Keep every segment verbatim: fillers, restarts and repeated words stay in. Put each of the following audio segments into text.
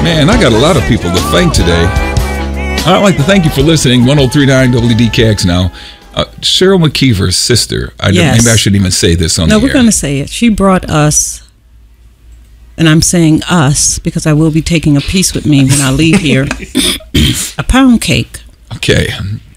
Man, I got a lot of people to thank today. I'd like to thank you for listening. one oh three point nine W D K X now. Uh, Cheryl McKeever's sister. I yes. Maybe I shouldn't even say this on no, the air. No, we're going to say it. She brought us, and I'm saying us because I will be taking a piece with me when I leave here, a pound cake. Okay.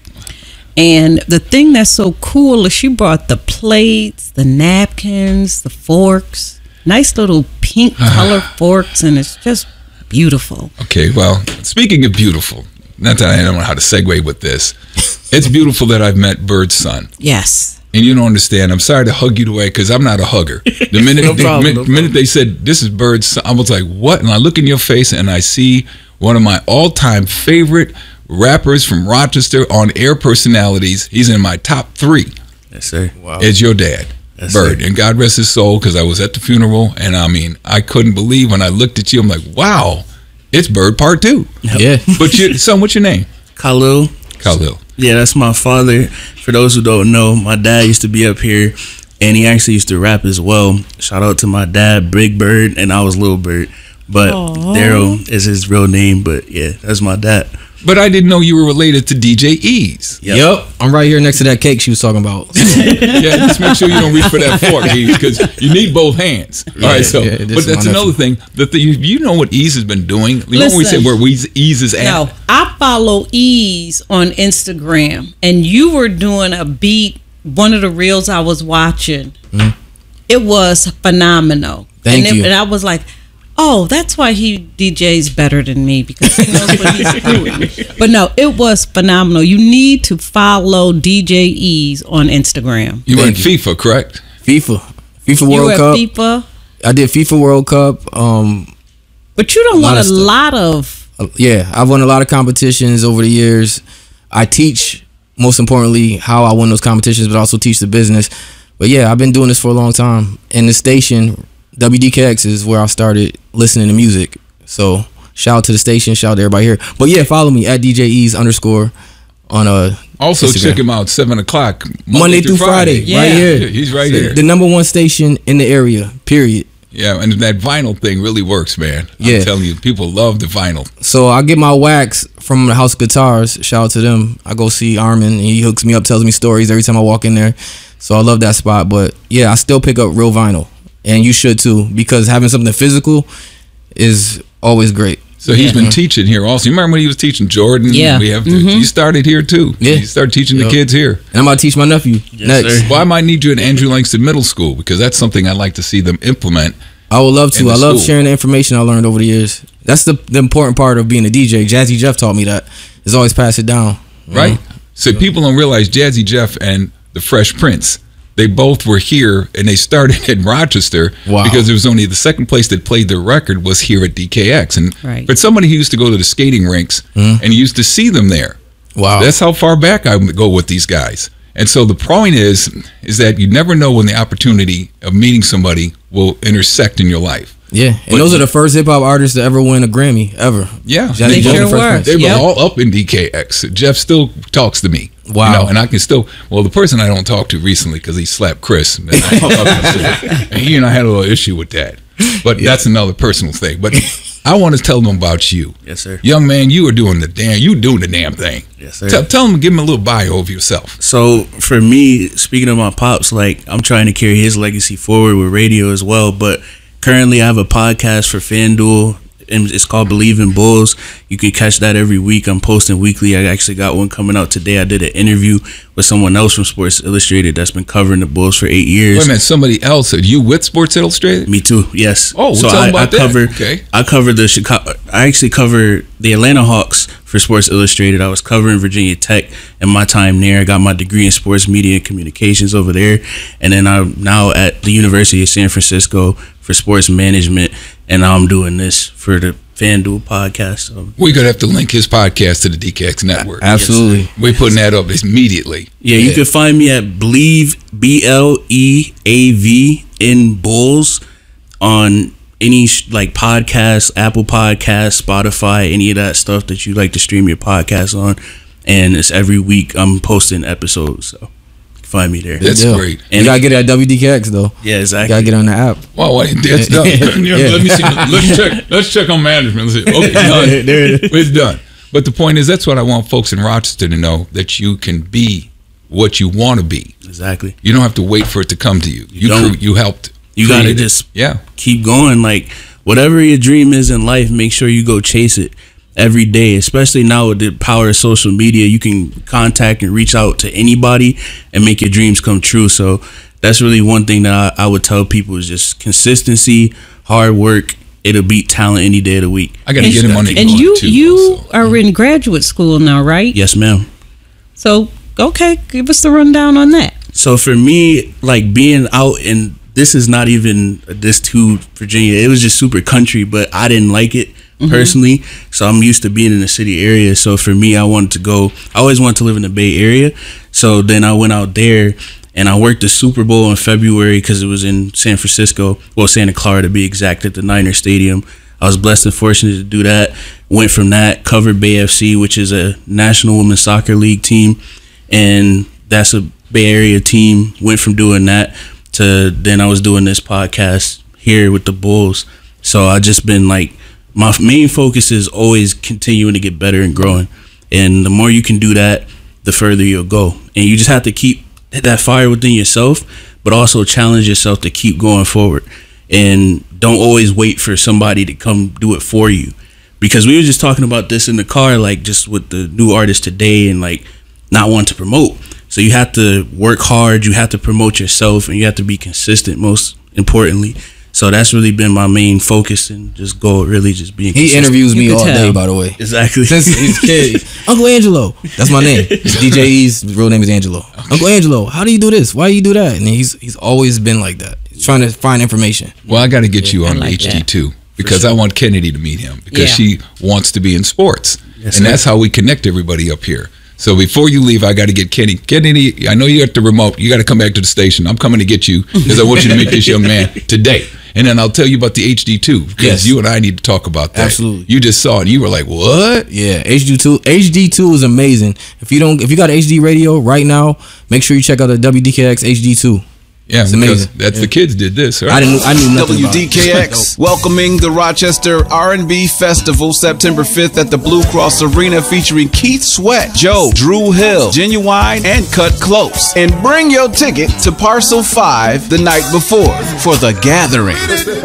And the thing that's so cool is she brought the plates, the napkins, the forks, nice little pink color forks, and it's just beautiful. Okay, well, speaking of beautiful, not that I don't know how to segue with this, it's beautiful that I've met Bird's son. Yes. And you don't understand. I'm sorry to hug you away because I'm not a hugger. The minute, no they, problem, minute, no minute they said, this is Bird's son, I was like, what? And I look in your face and I see one of my all-time favorite rappers from Rochester, on-air personalities. He's in my top three. Yes, sir. Wow. It's your dad, yes, Bird. Sir. And God rest his soul, because I was at the funeral, and I mean, I couldn't believe when I looked at you. I'm like, wow, it's Bird part two. Yeah. But you, son, what's your name? Khalil. Khalil. Yeah, that's my father. For those who don't know, my dad used to be up here, and he actually used to rap as well. Shout out to my dad, Big Bird, and I was Little Bird. But Daryl is his real name, but yeah, that's my dad. But I didn't know you were related to D J Ease. Yep. yep. I'm right here next to that cake she was talking about. So. Yeah, just make sure you don't reach for that fork, Ease, because you need both hands. All right, so, yeah, but that's another thing. The thing, you know what Ease has been doing? You know when we say where Ease is at? No, I follow Ease on Instagram, and you were doing a beat, one of the reels I was watching. Mm-hmm. It was phenomenal. Thank and you. It, and I was like, oh, that's why he D Js better than me, because he knows what he's doing. But no, it was phenomenal. You need to follow D J Ease on Instagram. You were in FIFA, correct? FIFA. FIFA World you were Cup. FIFA? I did FIFA World Cup. Um, but you don't want a of lot of... Uh, yeah, I've won a lot of competitions over the years. I teach, most importantly, how I win those competitions, but also teach the business. But yeah, I've been doing this for a long time. And the station... W D K X is where I started listening to music. So shout out to the station, shout out to everybody here. But yeah, follow me at D J Ease underscore on uh Also Instagram. Check him out seven o'clock Monday, Monday through Friday, Friday yeah. right here. Yeah, he's right so here. The number one station in the area, period. Yeah, and that vinyl thing really works, man. I'm yeah. telling you, people love the vinyl. So I get my wax from the House of Guitars. Shout out to them. I go see Armin, and he hooks me up, tells me stories every time I walk in there. So I love that spot. But yeah, I still pick up real vinyl. And you should too, because having something physical is always great. So he's yeah. been teaching here also. You remember when he was teaching Jordan? Yeah. We have to, mm-hmm. He started here too. Yeah. He started teaching yep. the kids here. And I'm about to teach my nephew yes, next. Sir. Well, I might need you at Andrew Langston Middle School, because that's something I'd like to see them implement. I would love to. I love school. sharing the information I learned over the years. That's the, the important part of being a D J. Jazzy Jeff taught me that. Is always pass it down. Right? Know? So people don't realize Jazzy Jeff and the Fresh Prince, they both were here, and they started in Rochester wow. because it was only the second place that played their record was here at D K X. And right. but somebody who used to go to the skating rinks mm. and used to see them there. Wow, that's how far back I go with these guys. And so the point is, is that you never know when the opportunity of meeting somebody will intersect in your life. Yeah, and but, those are the first hip hop artists to ever win a Grammy ever. Yeah, they sure were. They were yep. all up in D K X. Jeff still talks to me. Wow, you know, and I can still. Well, the person I don't talk to recently because he slapped Chris, and, I, and he and I had a little issue with that. But yeah. that's another personal thing. But I want to tell them about you. Yes, sir. Young man, you are doing the damn. You doing the damn thing. Yes, sir. Tell, tell them, give them a little bio of yourself. So for me, speaking of my pops, like I'm trying to carry his legacy forward with radio as well. But currently, I have a podcast for FanDuel, and it's called Believe in Bulls. You can catch that every week. I'm posting weekly. I actually got one coming out today. I did an interview with someone else from Sports Illustrated that's been covering the Bulls for eight years. Wait a minute, somebody else? Are you with Sports Illustrated? Me too. Yes. Oh, so tell I, them about I cover. that. Okay. I cover the Chicago. I actually cover the Atlanta Hawks for Sports Illustrated. I was covering Virginia Tech in my time there. I got my degree in sports media and communications over there, and then I'm now at the University of San Francisco for sports management, and now I'm doing this for the FanDuel podcast. So. We're gonna have to link his podcast to the D K X network. Absolutely. Yes, we're putting that up immediately. Yeah, yeah, you can find me at Believe B L E A V in Bulls on any like podcast, Apple Podcasts, Spotify, any of that stuff that you like to stream your podcast on. And it's every week I'm posting episodes. So find me there. That's Yeah. great. And you gotta get it at W D K X though. Yeah, You exactly. gotta get on the app. Well, wait, that's done. Yeah, Yeah. Let me see. Let's check. Let's check on management. Let's see. Okay, done. There it is. It's done. But the point is, that's what I want folks in Rochester to know, that you can be what you want to be. Exactly. You don't have to wait for it to come to you. You don't. cre- you helped. You gotta create it. just yeah. keep going. Like whatever your dream is in life, make sure you go chase it every day. Especially now with the power of social media, you can contact and reach out to anybody and make your dreams come true. So that's really one thing that I, I would tell people is just consistency, hard work. It'll beat talent any day of the week. I got to And- get him on the And you too, you also. are in graduate school now, right? Yes, ma'am. So okay, give us the rundown on that. So for me, like being out, and this is not even this to Virginia, it was just super country, but I didn't like it personally. So I'm used to being in the city area. So for me, I wanted to go, I always wanted to live in the Bay Area. So then I went out there and I worked the Super Bowl in February because it was in San Francisco, well, Santa Clara to be exact, at the Niner Stadium. I was blessed and fortunate to do that. Went from that, covered Bay F C, which is a National Women's Soccer League team. And that's a Bay Area team. Went from doing that to then I was doing this podcast here with the Bulls. So I just been like, my main focus is always continuing to get better and growing. And the more you can do that, the further you'll go. And you just have to keep that fire within yourself, but also challenge yourself to keep going forward. And don't always wait for somebody to come do it for you. Because we were just talking about this in the car, like just with the new artists today and like not wanting to promote. So you have to work hard, you have to promote yourself, and you have to be consistent, most importantly. So that's really been my main focus, and just go really just being He consistent. interviews me You could all tell. day, by the way. Exactly. Since he's a kid. Uncle Angelo. That's my name. D J E's real name is Angelo. Uncle Angelo, how do you do this? Why do you do that? And he's he's always been like that. He's trying to find information. Well, I got to get you I on like H D that. two because sure. I want Kennedy to meet him because Yeah. she wants to be in sports. Yes, and sir. that's how we connect everybody up here. So before you leave, I got to get Kenny. Kennedy, I know you're at the remote. You got to come back to the station. I'm coming to get you because I want you to meet this young man today. And then I'll tell you about the H D two because Yes. you and I need to talk about that. Absolutely. You just saw it and you were like, what? Yeah, H D two H D two is amazing. If you don't if you got H D radio right now, make sure you check out the W D K X H D two. Yeah, It's because amazing. that's the kids did this, right? I didn't I knew nothing W about D K it. X welcoming the Rochester R and B Festival September fifth at the Blue Cross Arena, featuring Keith Sweat, Joe, Drew Hill, Genuine, and Cut Close. And bring your ticket to Parcel five the night before for the gathering.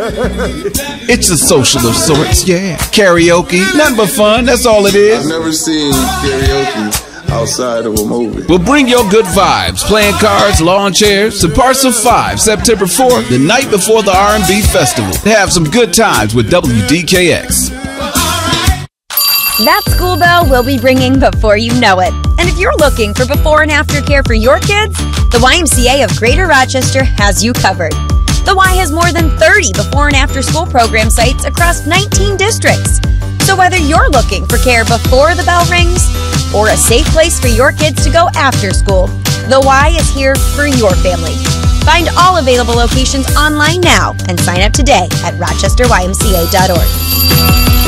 It's a social of sorts, yeah. Karaoke, nothing but fun, that's all it I've is. never seen karaoke outside of a movie. Well, bring your good vibes, playing cards, lawn chairs to Parcel five, September fourth, the night before the R and B Festival. Have some good times with W D K X. That school bell will be ringing before you know it. And if you're looking for before and after care for your kids, the Y M C A of Greater Rochester has you covered. The Y has more than thirty before and after school program sites across nineteen districts. So whether you're looking for care before the bell rings or a safe place for your kids to go after school, the Y is here for your family. Find all available locations online now and sign up today at rochester y m c a dot org.